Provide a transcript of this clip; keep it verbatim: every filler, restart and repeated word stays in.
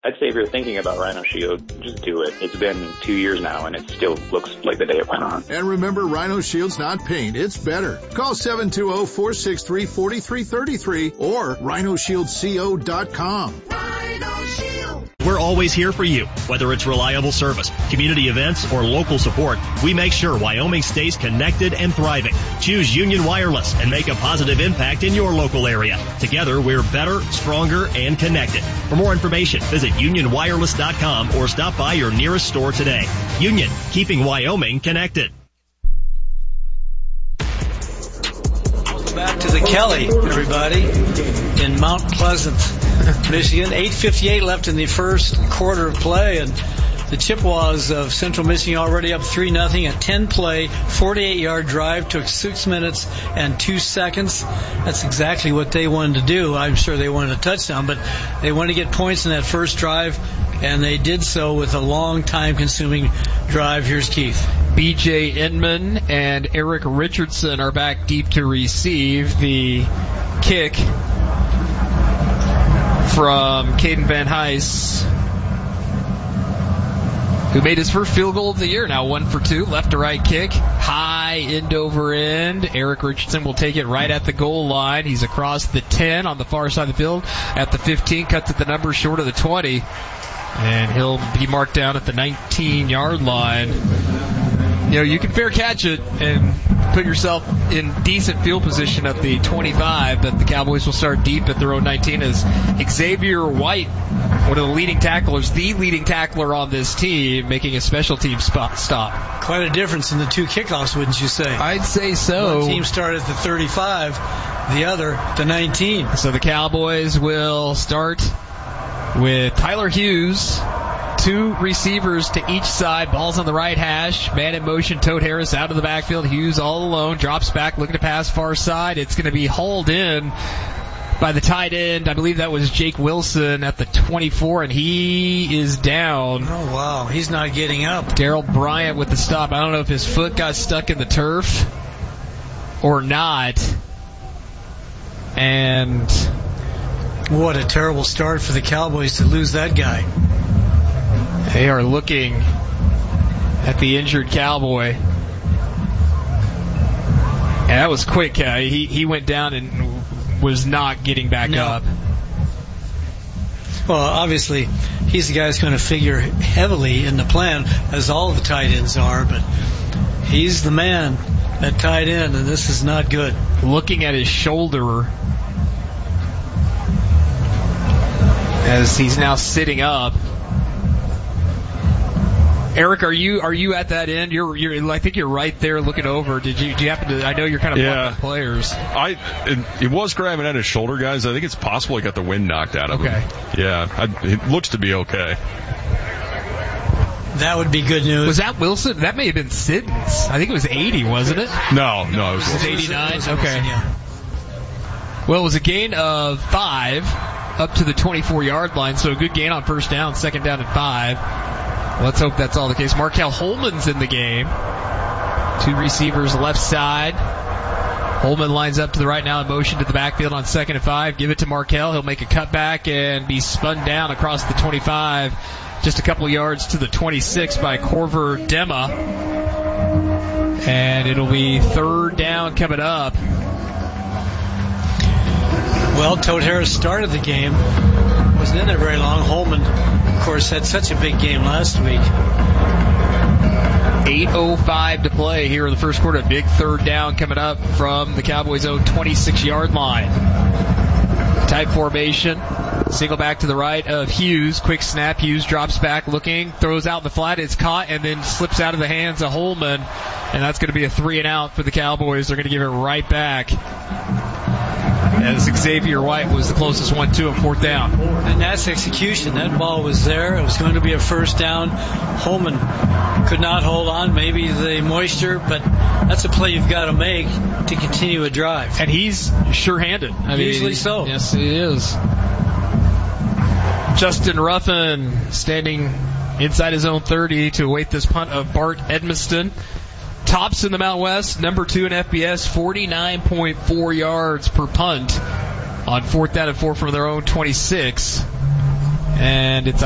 I'd say if you're thinking about Rhino Shield, just do it. It's been two years now, and it still looks like the day it went on. And remember, Rhino Shield's not paint, it's better. Call seven two zero, four six three, four three three three or rhino shield co dot com. Rhino Shield. We're always here for you. Whether it's reliable service, community events, or local support, we make sure Wyoming stays connected and thriving. Choose Union Wireless and make a positive impact in your local area. Together, we're better, stronger, and connected. For more information, visit union wireless dot com or stop by your nearest store today. Union, keeping Wyoming connected. Back to the Kelly, everybody, in Mount Pleasant, Michigan. eight fifty-eight left in the first quarter of play, and the Chippewas of Central Michigan already up three nothing. A ten-play, forty-eight-yard drive took six minutes and two seconds. That's exactly what they wanted to do. I'm sure they wanted a touchdown, but they wanted to get points in that first drive, and they did so with a long time-consuming drive. Here's Keith. B J Inman and Eric Richardson are back deep to receive the kick from Caden Van Heis, who made his first field goal of the year. Now one for two, left to right kick, high end over end. Eric Richardson will take it right at the goal line. He's across the ten on the far side of the field. At the fifteen, cuts at the number short of the twenty. And he'll be marked down at the nineteen-yard line. You know, you can fair catch it and put yourself in decent field position at the twenty-five, but the Cowboys will start deep at their own nineteen as Xavier White, one of the leading tacklers, the leading tackler on this team, making a special team spot stop. Quite a difference in the two kickoffs, wouldn't you say? I'd say so. One team started at the thirty-five, the other the nineteen. So the Cowboys will start with Tyler Hughes, two receivers to each side, balls on the right hash, man in motion, Toad Harris out of the backfield, Hughes all alone, drops back, looking to pass far side. It's going to be hauled in by the tight end. I believe that was Jake Wilson at the twenty-four, and he is down. Oh, wow, he's not getting up. Darryl Bryant with the stop. I don't know if his foot got stuck in the turf or not. And what a terrible start for the Cowboys to lose that guy. They are looking at the injured Cowboy. And that was quick. Uh, he, he went down and was not getting back no. up. Well, obviously, he's the guy that's going to figure heavily in the plan, as all the tight ends are, but he's the man at tight end, and this is not good. Looking at his shoulder as he's now sitting up. Eric, are you are you at that end? You're, you're I think you're right there looking over. Did you do you happen to? I know you're kind of yeah. blocking players. I it, it was grabbing at his shoulder, guys. I think it's possible he got the wind knocked out of okay. him. Yeah, I, it looks to be okay. That would be good news. Was that Wilson? That may have been Siddons. I think it was eighty, wasn't it? No, no, it was, it was eighty-nine. It was okay. Wilson, yeah. Well, it was a gain of five up to the twenty-four-yard line, so a good gain on first down, second down and five. Let's hope that's all the case. Markel Holman's in the game. Two receivers left side. Holman lines up to the right now in motion to the backfield on second and five. Give it to Markel. He'll make a cutback and be spun down across the twenty-five. Just a couple of yards to the twenty-six by Corver Dema. And it'll be third down coming up. Well, Toad Harris started the game. Wasn't in there very long. Holman, of course, had such a big game last week. eight oh five to play here in the first quarter. A big third down coming up from the Cowboys' own twenty-six-yard line. Type formation. Single back to the right of Hughes. Quick snap. Hughes drops back looking. Throws out in the flat. It's caught and then slips out of the hands of Holman. And that's going to be a three and out for the Cowboys. They're going to give it right back, as Xavier White was the closest one to him, fourth down. And that's execution. That ball was there. It was going to be a first down. Holman could not hold on, maybe the moisture, but that's a play you've got to make to continue a drive. And he's sure-handed. I mean, Usually so. Yes, he is. Justin Ruffin standing inside his own thirty to await this punt of Bart Edmiston. Tops in the Mountain West, number two in F B S, forty-nine point four yards per punt on fourth down and four from their own twenty-six. And it's a